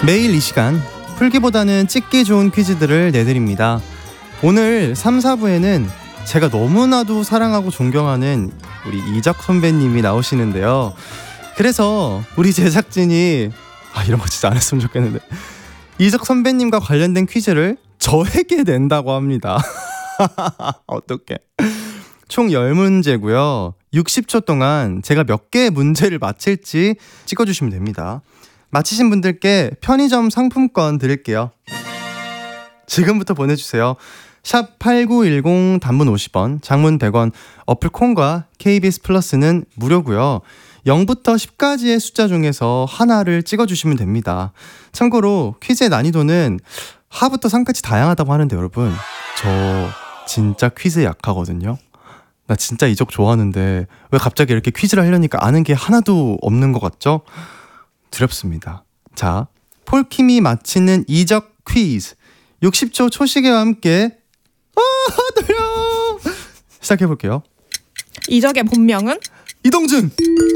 매일 이 시간 풀기보다는 찍기 좋은 퀴즈들을 내드립니다. 오늘 3, 4부에는 제가 너무나도 사랑하고 존경하는 우리 이적 선배님이 나오시는데요. 그래서 우리 제작진이 이런 거 진짜 안 했으면 좋겠는데 이적 선배님과 관련된 퀴즈를 저에게 낸다고 합니다. 어떡해. 총 10문제고요 60초 동안 제가 몇 개의 문제를 맞힐지 찍어주시면 됩니다. 맞히신 분들께 편의점 상품권 드릴게요. 지금부터 보내주세요. 샵 8910 단문 50원, 장문 100원, 어플 콩과 KBS 플러스는 무료고요. 0부터 10까지의 숫자 중에서 하나를 찍어주시면 됩니다. 참고로 퀴즈의 난이도는 하부터 상까지 다양하다고 하는데 여러분, 저 진짜 퀴즈 약하거든요. 나 진짜 이적 좋아하는데 왜 갑자기 이렇게 퀴즈를 하려니까 아는 게 하나도 없는 것 같죠? 두렵습니다. 자, 폴킴이 마치는 이적 퀴즈 60초 초시계와 함께 떨려! 시작해볼게요. 이적의 본명은? 이동준!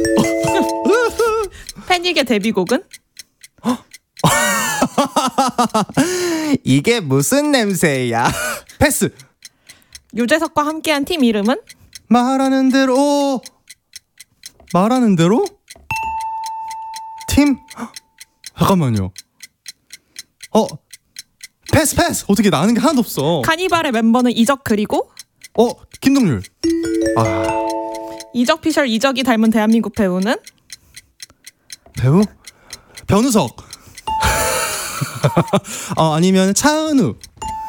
패닉의 데뷔곡은? 이게 무슨 냄새야? 패스! 유재석과 함께한 팀 이름은? 말하는 대로 팀? 잠깐만요. 패스! 어떻게 나 아는 게 하나도 없어. 카니발의 멤버는 이적 그리고? 김동률. 이적 피셜 이적이 닮은 대한민국 배우는? 배우? 변우석. 아니면 차은우.